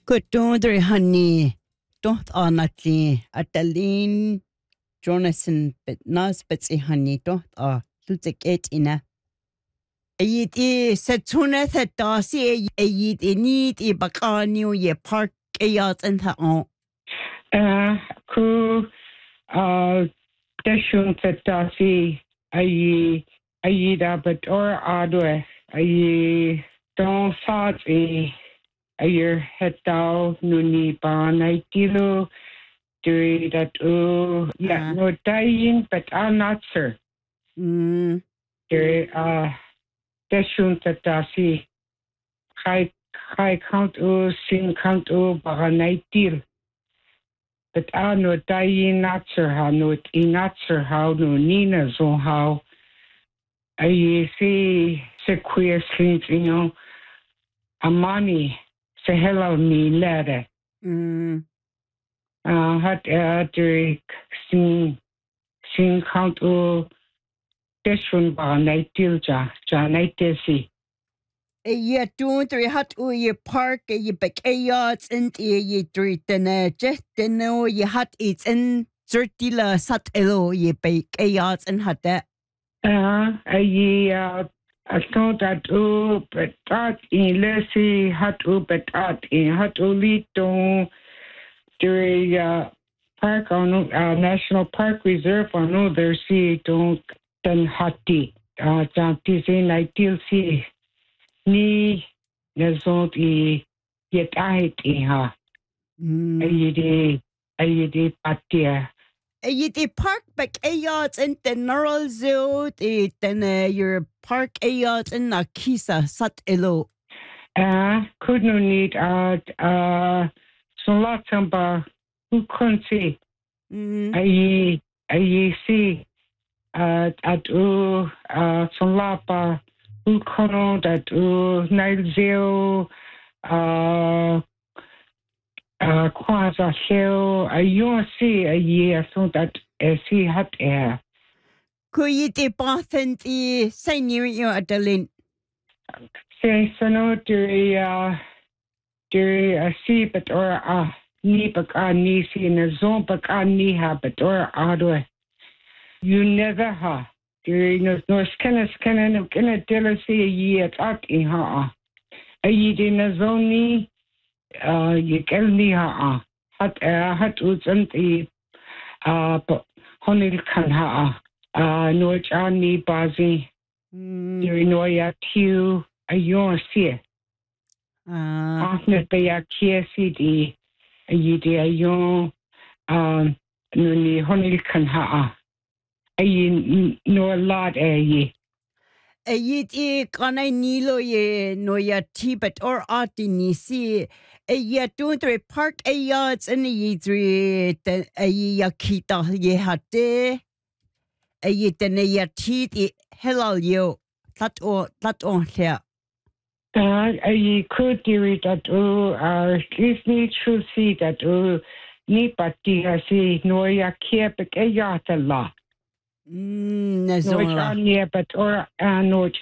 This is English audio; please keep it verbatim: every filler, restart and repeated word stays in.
Kutundri honey, don't honestly, Adeline Jonathan, but Nasbets a honey, don't ah, Lutek it in a. Ayit e Satuna that Darcy, ayit e need e bacano ye park a yacht and her own. Uh, ku, uh, Deshun that Darcy, aye, aye, da, but or adwe, aye, don't thought a. A year head down, nuni ban I dilo, do that oh yeah no dying, but I'm not sure. Hmm. There uh deshun that dasi high high count oh sin count oh ban I deal. But I no dying not sure how no not sure how no Nina so how I see se queer sleep you know amani. Say hello, me letter. Mm. Uh, hat er durch sin sin count o deshun ba night tilja ja night desi. A ye doing three hot o ye park a ye back a yachts and a ye treat and a jet and no ye hot eats and certila sat elo ye bake a yachts and had that. Uh, a ye uh, I thought that oh, but that in lessy hat o but that in hat o lito during uh park on uh, national park reserve on no there see don't then hati uh janti say night til see ni nazont i yet ait i ha ayidi ayidi patia ayidi park back a yachts and the neural zoo the then your park a yachts and na kisa sat elo uh could no need uh uh so lots of who couldn't see I I see uh at uh uh so lapa who couldn't that uh night zero uh Uh, Kwanzaa hill, a U S C a year, so that a sea hot air. Could you deposit the same you Adeline? Say, so no, do a do a sea, but or a knee back on knee, see in a zone back on knee habit or other. You never ha. Do you know, no skin, skin, and in a dealer see a year at in her. A year in a zone knee. Uh, you can me ha hat er hat uns und die uh honil kan ha uh no chani bazi you know ya tiu a yon see ah ne be ya cd a yidi a yon um no ni honil kan ha a no a lot a ye a yidi kana nilo ye no ya tibet or ati ni si a ye doing the park a yachts and ye three a ya kita ye hatte a ye then ya tit hello you that or that on here uh I could do that oh uh please need to see that oh ni pati asi no ya kia pe ya ta la mm no cha ni but or uh no